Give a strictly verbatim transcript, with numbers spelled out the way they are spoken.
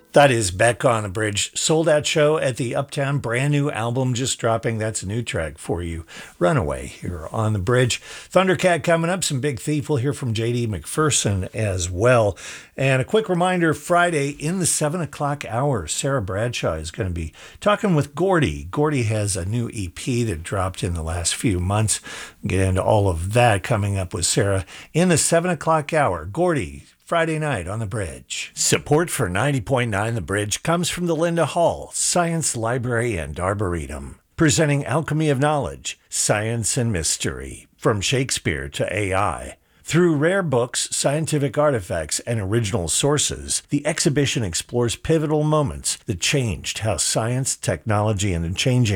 That is Beck on the Bridge. Sold out show at the Uptown. Brand new album just dropping. That's a new track for you. Runaway here on the Bridge. Thundercat coming up. Some Big Thief. We'll hear from J D McPherson as well. And a quick reminder, Friday in the seven o'clock hour, Sarah Bradshaw is going to be talking with Gordy. Gordy has a new E P that dropped in the last few months. Get into all of that coming up with Sarah in the seven o'clock hour. Gordy, Friday night on the Bridge. Support for ninety point nine The Bridge comes from the Linda Hall Science Library and Arboretum, presenting Alchemy of Knowledge, Science and Mystery, from Shakespeare to A I. Through rare books, scientific artifacts, and original sources, the exhibition explores pivotal moments that changed how science, technology, and the changing